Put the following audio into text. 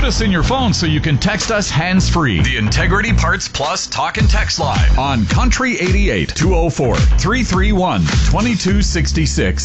us in your phone so you can text us hands-free. The Integrity Parts Plus Talk and Text Line on Country 88 204 331 2266.